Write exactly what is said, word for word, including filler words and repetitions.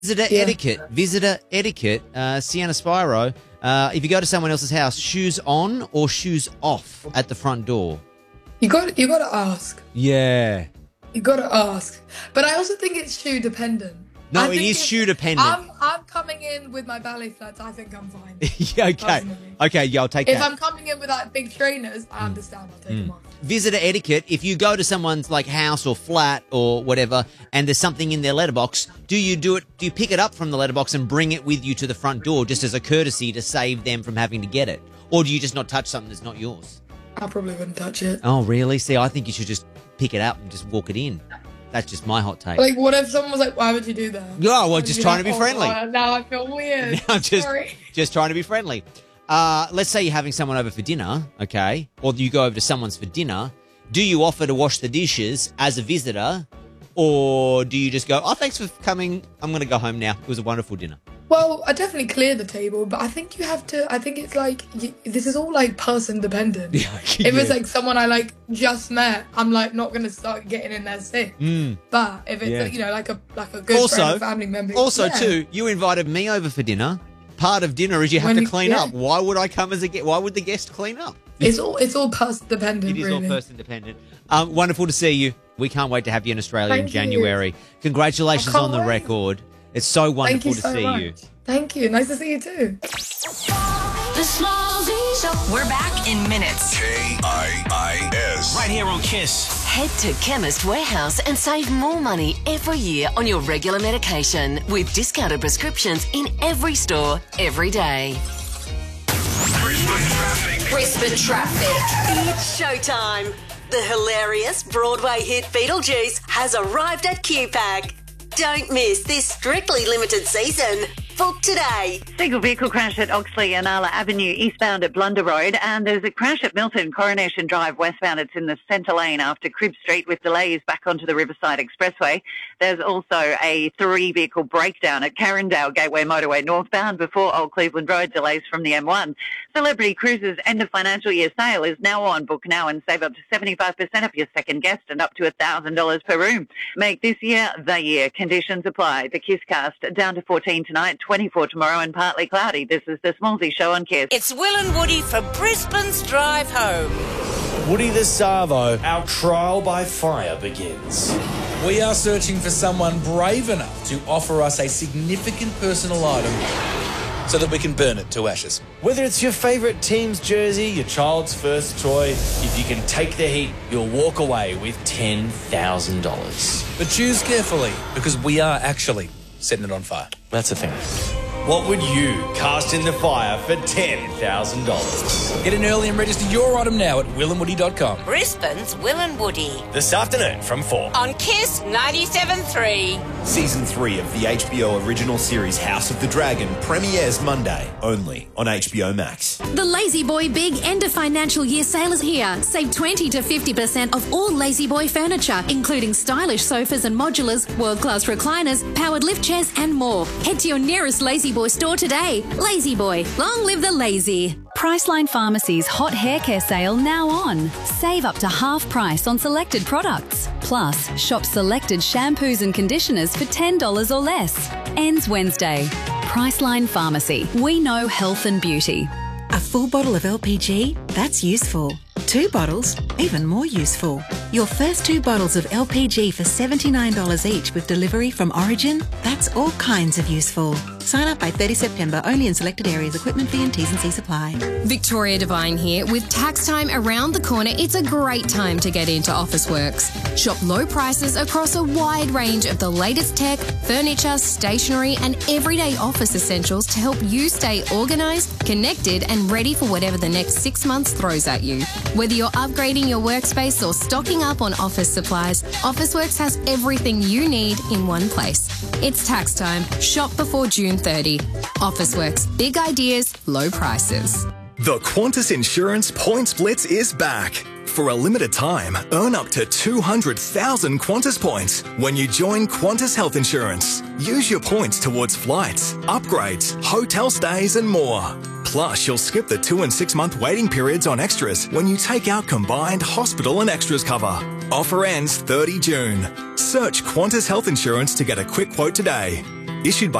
Visitor Yeah. etiquette. Visitor etiquette. Uh, Sienna Spyro, uh, if you go to someone else's house, shoes on or shoes off at the front door? You got you got to ask. Yeah. You got to ask. But I also think it's shoe dependent. No, I it think is if shoe dependent. I'm I'm coming in with my ballet flats. I think I'm fine. Yeah, okay. Personally. Okay, yeah, I'll take If that. I'm coming in with like big trainers, I understand. I'll take them off. Visitor etiquette, if you go to someone's like house or flat or whatever and there's something in their letterbox, do you do it do you pick it up from the letterbox and bring it with you to the front door just as a courtesy to save them from having to get it? Or do you just not touch something that's not yours? I probably wouldn't touch it. Oh, really? See, I think you should just pick it up and just walk it in. That's just my hot take. Like, what if someone was like, "Why would you do that?" Oh, well, Would just you trying like, to be friendly. Oh, now I feel weird. I'm just, Sorry. just trying to be friendly. Uh, let's say you're having someone over for dinner, okay? Or you go over to someone's for dinner. Do you offer to wash the dishes as a visitor? Or do you just go, oh, thanks for coming. I'm going to go home now. It was a wonderful dinner. Well, I definitely clear the table, but I think you have to. I think it's like you, this is all like person dependent. Yeah, If yeah. it's like someone I like just met, I'm like not gonna start getting in there sick. Mm. But if it's Yeah. like, you know like a like a good Also, friend or family member, also yeah. too, you invited me over for dinner. Part of dinner is you have When to you- clean yeah. up. Why would I come as a guest? Why would the guest clean up? It's all it's all person dependent. It is really. all person dependent. Um, wonderful to see you. We can't wait to have you in Australia Thank in you. January. Congratulations I can't on the wait. record. It's so Thank wonderful you to so see much. you. Thank you. Nice to see you too. The Small Z Show. We're back in minutes. K I I S. Right here on Kiss. Head to Chemist Warehouse and save more money every year on your regular medication with discounted prescriptions in every store, every day. Brisbane traffic. Brisbane traffic. It's showtime. The hilarious Broadway hit Beetlejuice has arrived at Q PAC. Don't miss this strictly limited season. Book today. Single vehicle crash at Oxley and Arla Avenue eastbound at Blunder Road, and there's a crash at Milton Coronation Drive westbound. It's in the centre lane after Cribb Street with delays back onto the Riverside Expressway. There's also a three vehicle breakdown at Carindale Gateway Motorway northbound before Old Cleveland Road, delays from the M one. Celebrity Cruises end of financial year sale is now on. Book now and save up to seventy-five percent off your second guest and up to one thousand dollars per room. Make this year the year. Conditions apply. The Kisscast down to fourteen tonight, twenty-four tomorrow and partly cloudy. This is the Smallsy Show on Kiss. It's Will and Woody for Brisbane's Drive Home. Woody the Savo, our trial by fire begins. We are searching for someone brave enough to offer us a significant personal item so that we can burn it to ashes. Whether it's your favourite team's jersey, your child's first toy, if you can take the heat, you'll walk away with ten thousand dollars. But choose carefully, because we are actually setting it on fire. That's the thing. What would you cast in the fire for ten thousand dollars? Get in early and register your item now at will and woody dot com. Brisbane's Will and Woody. This afternoon from four. On Kiss ninety-seven point three. Season three of the H B O original series House of the Dragon premieres Monday, only on H B O Max. The Lazy Boy Big End of Financial Year sale is here. Save twenty to fifty percent off all Lazy Boy furniture, including stylish sofas and modulars, world-class recliners, powered lift chairs, and more. Head to your nearest Lazy Boy store today. Lazy Boy, long live the lazy. Priceline Pharmacy's hot hair care sale now on. Save up to half price on selected products. Plus, shop selected shampoos and conditioners for ten dollars or less. Ends Wednesday. Priceline Pharmacy. We know health and beauty. A full bottle of L P G? That's useful. Two bottles? Even more useful. Your first two bottles of L P G for seventy-nine dollars each with delivery from Origin? That's all kinds of useful. Sign up by thirtieth September, only in selected areas. Equipment fee and T's and C's apply. Victoria Devine here. With tax time around the corner, it's a great time to get into Officeworks. Shop low prices across a wide range of the latest tech, furniture, stationery, and everyday office essentials to help you stay organised, connected, and ready for whatever the next six months throws at you. Whether you're upgrading your workspace or stocking up on office supplies, Officeworks has everything you need in one place. It's tax time. Shop before June thirtieth. Officeworks. Big ideas, low prices. The Qantas Insurance Points Blitz is back. For a limited time, earn up to two hundred thousand Qantas points when you join Qantas Health Insurance. Use your points towards flights, upgrades, hotel stays and more. Plus, you'll skip the two and six month waiting periods on extras when you take out combined hospital and extras cover. Offer ends thirtieth June. Search Qantas Health Insurance to get a quick quote today. Issued by